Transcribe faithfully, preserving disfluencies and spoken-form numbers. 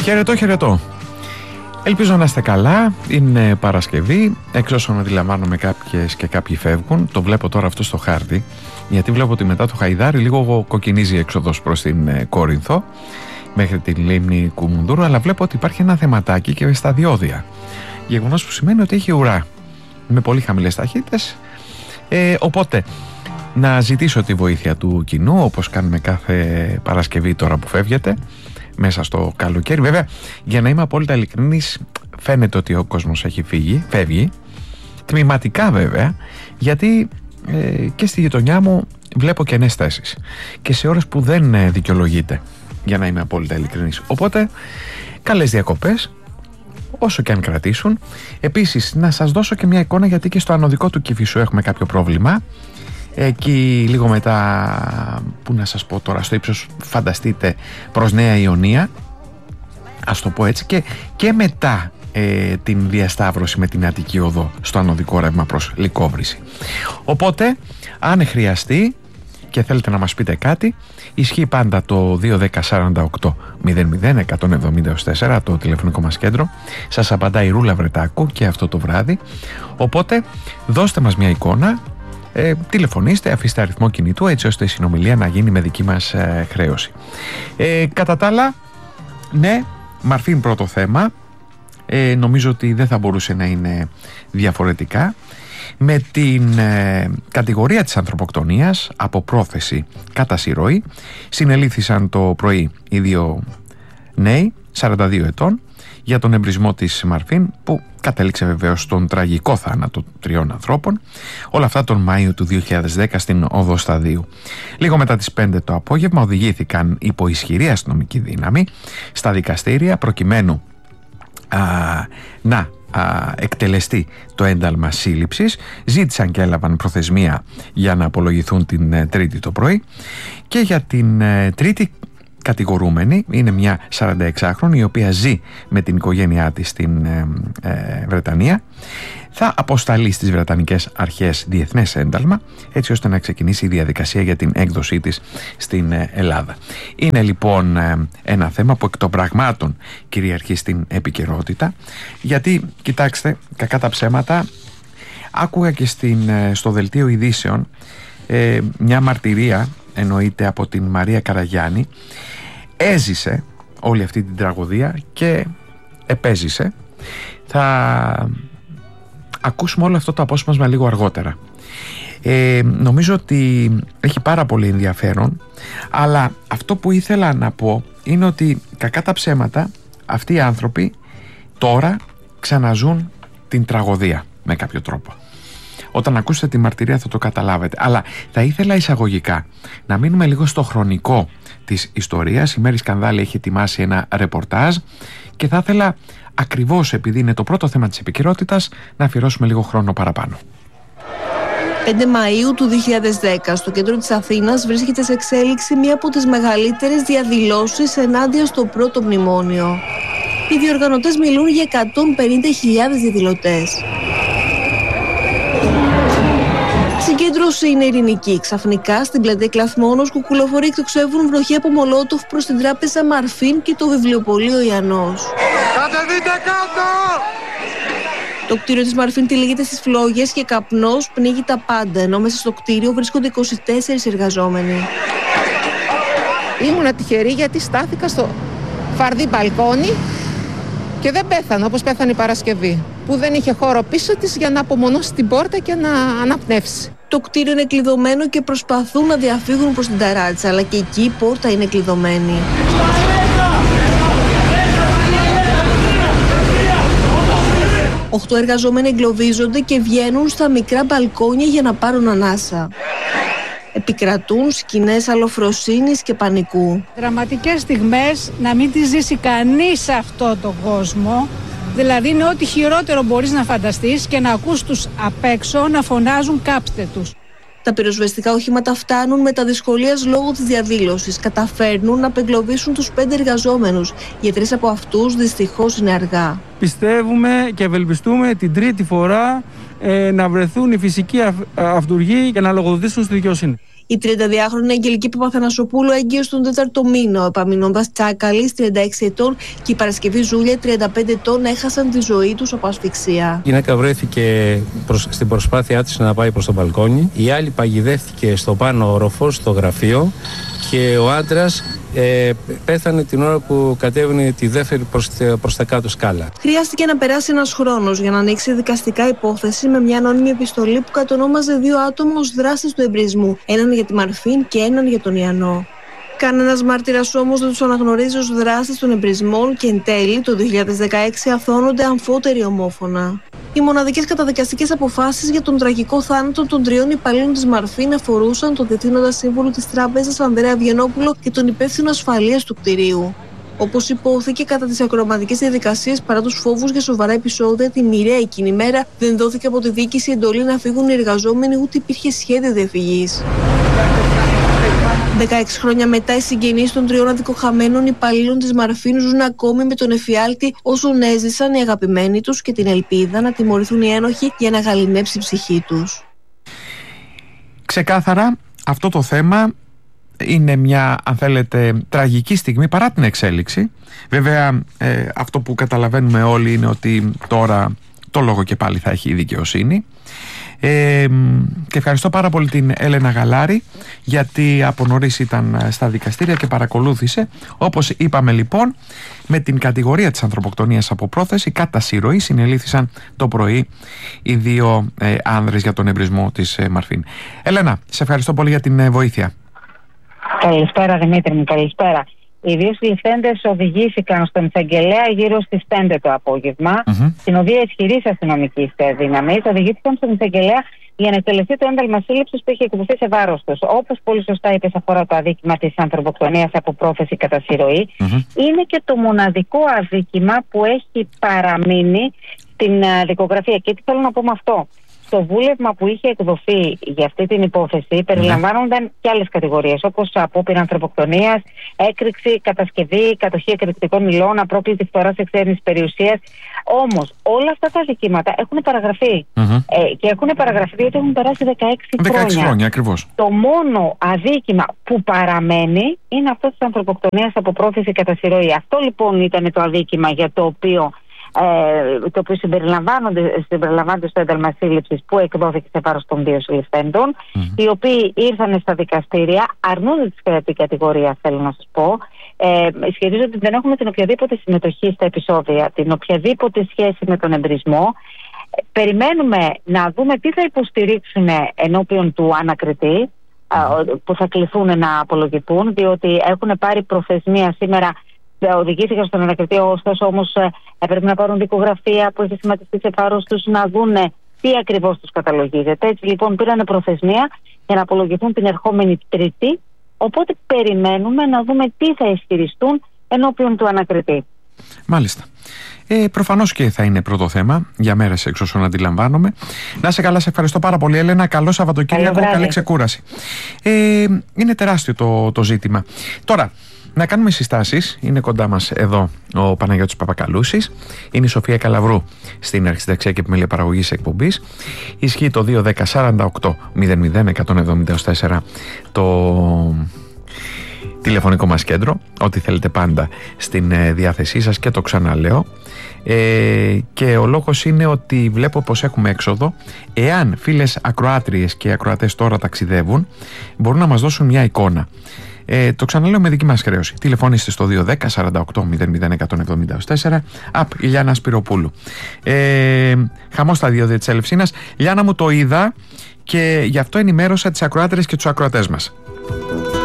Χαιρετώ, χαιρετώ. Ελπίζω να είστε καλά. Είναι Παρασκευή. Εξ όσων αντιλαμβάνομαι, κάποιες και κάποιοι φεύγουν. Το βλέπω τώρα αυτό στο χάρτη, γιατί βλέπω ότι μετά το Χαϊδάρι λίγο κοκκινίζει η έξοδος προς την Κόρινθο, μέχρι τη λίμνη Κουμουνδούρου. Αλλά βλέπω ότι υπάρχει ένα θεματάκι και στα διόδια. Γεγονός που σημαίνει ότι έχει ουρά με πολύ χαμηλές ταχύτητες. Ε, οπότε να ζητήσω τη βοήθεια του κοινού, όπως κάνουμε κάθε Παρασκευή τώρα που φεύγετε μέσα στο καλοκαίρι. Βέβαια, για να είμαι απόλυτα ειλικρινής, φαίνεται ότι ο κόσμος έχει φύγει, φεύγει τμηματικά βέβαια, γιατί ε, και στη γειτονιά μου βλέπω κενές θέσεις και σε ώρες που δεν ε, δικαιολογείται, για να είμαι απόλυτα ειλικρινής. Οπότε καλές διακοπές, όσο και αν κρατήσουν. Επίσης, να σας δώσω και μια εικόνα, γιατί και στο ανωδικό του Κηφισού έχουμε κάποιο πρόβλημα. Εκεί λίγο μετά, που να σας πω τώρα, στο ύψος, φανταστείτε, προς Νέα Ιωνία, ας το πω έτσι, και, και μετά ε, την διασταύρωση με την Αττική Οδό στο ανωδικό ρεύμα προς Λυκόβρηση. Οπότε, αν χρειαστεί και θέλετε να μας πείτε κάτι, ισχύει πάντα το δύο ένα μηδέν σαράντα οκτώ μηδέν μηδέν εκατόν εβδομήντα τέσσερα, το τηλεφωνικό μας κέντρο. Σας απαντάει η Ρούλα Βρετάκου και αυτό το βράδυ. Οπότε δώστε μας μια εικόνα, ε, τηλεφωνήστε, αφήστε αριθμό κινητού, έτσι ώστε η συνομιλία να γίνει με δική μας ε, χρέωση. Ε, κατά τα άλλα, ναι, Μαρφίν πρώτο θέμα. ε, Νομίζω ότι δεν θα μπορούσε να είναι διαφορετικά. Με την ε, κατηγορία της ανθρωποκτονίας από πρόθεση κατά συρροή συνελήφθησαν το πρωί οι δύο νέοι σαράντα δύο ετών για τον εμπρισμό της Μαρφίν, που κατέληξε βεβαίως στον τραγικό θάνατο τριών ανθρώπων. Όλα αυτά τον Μάιο του δύο χιλιάδες δέκα στην Οδό Σταδίου. Λίγο μετά τις πέντε το απόγευμα οδηγήθηκαν υπό ισχυρή αστυνομική δύναμη στα δικαστήρια, προκειμένου α, να Α, εκτελεστεί το ένταλμα σύλληψης. Ζήτησαν και έλαβαν προθεσμία για να απολογηθούν την ε, Τρίτη το πρωί. Και για την ε, Τρίτη κατηγορούμενη είναι μια σαρανταεξάχρονη, η οποία ζει με την οικογένειά της στην ε, ε, Βρετανία. Θα αποσταλεί στις Βρετανικές αρχές διεθνές ένταλμα, έτσι ώστε να ξεκινήσει η διαδικασία για την έκδοσή της στην ε, Ελλάδα. Είναι λοιπόν ε, ένα θέμα που εκ των πραγμάτων κυριαρχεί στην επικαιρότητα, γιατί κοιτάξτε, κακά τα ψέματα, άκουγα και στην, ε, στο δελτίο ειδήσεων ε, μια μαρτυρία, εννοείται από την Μαρία Καραγιάννη. Έζησε όλη αυτή την τραγωδία και επέζησε. Θα ακούσουμε όλο αυτό το απόσπασμα λίγο αργότερα. ε, Νομίζω ότι έχει πάρα πολύ ενδιαφέρον, αλλά αυτό που ήθελα να πω είναι ότι κακά τα ψέματα αυτοί οι άνθρωποι τώρα ξαναζούν την τραγωδία με κάποιο τρόπο. Όταν ακούσετε τη μαρτυρία θα το καταλάβετε. Αλλά θα ήθελα εισαγωγικά να μείνουμε λίγο στο χρονικό της ιστορίας. Η Μέρη Σκανδάλη έχει ετοιμάσει ένα ρεπορτάζ και θα ήθελα, ακριβώς επειδή είναι το πρώτο θέμα της επικαιρότητας, να αφιερώσουμε λίγο χρόνο παραπάνω. πέντε Μαΐου του δύο χιλιάδες δέκα, στο κέντρο της Αθήνας βρίσκεται σε εξέλιξη μία από τις μεγαλύτερες διαδηλώσεις ενάντια στο πρώτο μνημόνιο. Οι διοργανωτές μιλούν για εκατόν πενήντα χιλιάδες διαδηλωτές. Συγκέντρωση είναι ειρηνική. Ξαφνικά στην πλατεία Κλαθμόνος κουκουλοφορεί εκτοξεύουν βροχή από μολότοφ προς την τράπεζα Μαρφίν και το βιβλιοπωλείο Ιαννός. Κατεβείτε κάτω! Το κτίριο της Μαρφίν τυλίγεται στις φλόγες και καπνός πνίγει τα πάντα, ενώ μέσα στο κτίριο βρίσκονται είκοσι τέσσερις εργαζόμενοι. Ήμουνα τυχερή γιατί στάθηκα στο φαρδί μπαλκόνι και δεν πέθανα όπως πέθανε η Παρασκευή, που δεν είχε χώρο πίσω της για να απομονώσει την πόρτα και να αναπνεύσει. Το κτίριο είναι κλειδωμένο και προσπαθούν να διαφύγουν προς την ταράτσα, αλλά και εκεί η πόρτα είναι κλειδωμένη. Οχτώ εργαζόμενοι εγκλωβίζονται και βγαίνουν στα μικρά μπαλκόνια για να πάρουν ανάσα. Επικρατούν σκηνές αλλοφροσύνης και πανικού. Δραματικές στιγμές να μην τις ζήσει κανείς σε αυτόν τον κόσμο. Δηλαδή είναι ό,τι χειρότερο μπορείς να φανταστείς και να ακούς τους απ' έξω να φωνάζουν κάψτε τους. Τα πυροσβεστικά οχήματα φτάνουν με τα δυσκολίας λόγω της διαδήλωσης. Καταφέρνουν να απεγκλωβίσουν τους πέντε εργαζόμενους. Για τρεις από αυτούς δυστυχώς είναι αργά. πιστεύουμε και ευελπιστούμε την τρίτη φορά ε, να βρεθούν οι φυσικοί αυ, αυτουργοί και να λογοδοτήσουν στη δικαιοσύνη. Η τριανταδυάχρονη Αγγελική Παπαθανασοπούλου έγκυος στον τέταρτο μήνα, ο Επαμεινώντας Τσάκαλης, τριάντα έξι ετών, και η Παρασκευή Ζούλια, τριάντα πέντε ετών, έχασαν τη ζωή τους από ασφυξία. Η γυναίκα βρέθηκε προς, στην προσπάθειά της να πάει προς το μπαλκόνι. Η άλλη παγιδεύτηκε στο πάνω όροφο, στο γραφείο, και ο άντρας ε, πέθανε την ώρα που κατέβαινε τη δεύτερη προς, προς τα κάτω σκάλα. Χρειάστηκε να περάσει ένας χρόνος για να ανοίξει δικαστικά υπόθεση με μια ανώνυμη επιστολή που κατονόμαζε δύο άτομα ως δράστες του εμπρισμού, έναν για τη Μαρφίν και έναν για τον Ιαννό. Κανένας μάρτυρας όμως δεν τους αναγνωρίζει ως δράστες των εμπρισμών και εν τέλει το δύο χιλιάδες δεκαέξι αθώνονται αμφότεροι ομόφωνα. Οι μοναδικές καταδικαστικές αποφάσεις για τον τραγικό θάνατο των τριών υπαλλήλων της Μαρφίν αφορούσαν τον διευθύνοντα σύμβουλο της τράπεζας Ανδρέα Βιενόπουλο και τον υπεύθυνο ασφαλείας του κτηρίου. Όπως υπόθηκε, κατά τις ακροαματικές διαδικασίες, παρά τους φόβους για σοβαρά επεισόδια, τη μοιραία εκείνη μέρα δεν δόθηκε από τη διοίκηση εντολή να φύγουν οι εργαζόμενοι, ούτε υπήρχε σχέδιο διαφυγής. δεκαέξι χρόνια μετά, οι συγγενείς των τριών αδικοχαμένων υπαλλήλων της Μαρφίν ζουν ακόμη με τον εφιάλτη όσων έζησαν οι αγαπημένοι τους και την ελπίδα να τιμωρηθούν οι ένοχοι για να γαληνέψει η ψυχή τους. Ξεκάθαρα, αυτό το θέμα είναι μια, αν θέλετε, τραγική στιγμή παρά την εξέλιξη. Βέβαια, ε, αυτό που καταλαβαίνουμε όλοι είναι ότι τώρα το λόγο και πάλι θα έχει η δικαιοσύνη. Ε, και ευχαριστώ πάρα πολύ την Έλενα Γαλάρη, γιατί από νωρίς ήταν στα δικαστήρια και παρακολούθησε. Όπως είπαμε λοιπόν, με την κατηγορία της ανθρωποκτονίας από πρόθεση, κατά συρροή συνελήφθησαν το πρωί οι δύο ε, άνδρες για τον εμπρισμό της ε, Μαρφίν. Έλενα, σε ευχαριστώ πολύ για την ε, βοήθεια. Καλησπέρα Δημήτρη μου, καλησπέρα. Οι δύο συλληφθέντες οδηγήθηκαν στον εισαγγελέα γύρω στις πέντε το απόγευμα. Mm-hmm. Στην οδεία ισχυρής αστυνομικής δύναμης οδηγήθηκαν στον εισαγγελέα για να εκτελεστεί το ένταλμα σύλληψης που είχε εκδοθεί σε βάρος τους. Όπως πολύ σωστά είπες, αφορά το αδίκημα της ανθρωποκτονίας από πρόθεση κατά συρροή. Mm-hmm. Είναι και το μοναδικό αδίκημα που έχει παραμείνει στην uh, δικογραφία. Και τι θέλω να πω με αυτό. Στο βούλευμα που είχε εκδοθεί για αυτή την υπόθεση περιλαμβάνονταν και άλλες κατηγορίες, όπως απόπειρα ανθρωποκτονίας, έκρηξη, κατασκευή, κατοχή εκρηκτικών υλών, απρόκλητη φθορά εξαίρεσης περιουσίας. Όμως όλα αυτά τα δικήματα έχουν παραγραφεί. Mm-hmm. Ε, και έχουν παραγραφεί διότι έχουν περάσει δεκαέξι χρόνια. δεκαέξι χρόνια ακριβώς. Το μόνο αδίκημα που παραμένει είναι αυτό της ανθρωποκτονίας από πρόθεση κατά συρροή. Αυτό λοιπόν ήταν το αδίκημα για το οποίο. Ε, το οποίο συμπεριλαμβάνονται, συμπεριλαμβάνονται στο ένταλμα σύλληψης που εκδόθηκε σε βάρος των δύο συλληφθέντων, mm. οι οποίοι ήρθαν στα δικαστήρια, αρνούνται την κατηγορία, θέλω να σας πω. Ε, ισχυρίζονται ότι δεν έχουμε την οποιαδήποτε συμμετοχή στα επεισόδια, την οποιαδήποτε σχέση με τον εμπρισμό. Ε, περιμένουμε να δούμε τι θα υποστηρίξουν ενώπιον του ανακριτή, mm. που θα κληθούν να απολογηθούν, διότι έχουν πάρει προθεσμία σήμερα. Οδηγήθηκαν στον ανακριτή, ωστόσο όμως έπρεπε να πάρουν δικογραφία που έχει σχηματιστεί σε βάρος τους, να δούνε τι ακριβώς τους καταλογίζεται. Έτσι λοιπόν πήραν προθεσμία για να απολογηθούν την ερχόμενη Τρίτη. Οπότε περιμένουμε να δούμε τι θα ισχυριστούν ενώπιον του ανακριτή. Μάλιστα. Ε, προφανώς και θα είναι πρώτο θέμα για μέρες, εξ όσων αντιλαμβάνομαι. Να σε καλά, σε ευχαριστώ πάρα πολύ, Έλενα. Καλό Σαββατοκύριακο, καλή ξεκούραση. Ε, είναι τεράστιο το, το ζήτημα. Τώρα, να κάνουμε συστάσεις. Είναι κοντά μας εδώ ο Παναγιώτης Παπακαλούσης. Είναι η Σοφία Καλαβρού στην αρχισυνταξία και επιμέλεια παραγωγής εκπομπής. Ισχύει το δύο δέκα σαράντα οκτώ μηδέν μηδέν εκατόν εβδομήντα τέσσερα το τηλεφωνικό μας κέντρο. Ό,τι θέλετε πάντα στην διάθεσή σας, και το ξαναλέω. Ε, και ο λόγος είναι ότι βλέπω πως έχουμε έξοδο. Εάν φίλες ακροάτριες και ακροατές τώρα ταξιδεύουν, μπορούν να μας δώσουν μια εικόνα. Ε, το ξαναλέω με δική μας χρέωση. Τηλεφωνήστε στο δύο δέκα σαράντα οκτώ μηδέν μηδέν εκατόν εβδομήντα τέσσερα. Απ, Ηλιάνα Σπυροπούλου. Ε, χαμός στα διόδια της Ελευσίνας. Λιάνα μου, το είδα και γι' αυτό ενημέρωσα τις ακροάτρες και τους ακροατές μας.